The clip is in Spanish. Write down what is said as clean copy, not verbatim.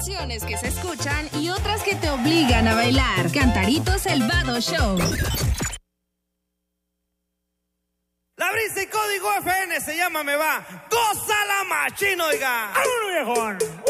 canciones que se escuchan y otras que te obligan a bailar. Cantaritos el Vado Show. La brisa y código FN se llama Me Va. ¡Gózala machín, oiga! ¡Vámonos, viejón!